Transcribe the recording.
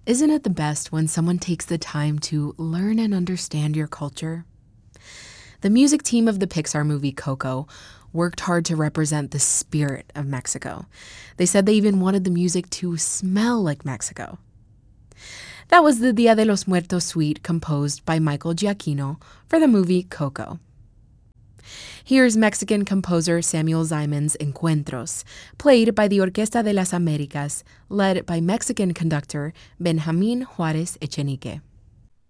Isn't it the best when someone takes the time to learn and understand your culture? The music team of the Pixar movie Coco worked hard to represent the spirit of Mexico. They said they even wanted the music to smell like Mexico. That was the Dia de los Muertos suite composed by Michael Giacchino for the movie Coco. Here's Mexican composer Samuel Simon's Encuentros, played by the Orquesta de las Américas, led by Mexican conductor Benjamín Juárez Echenique.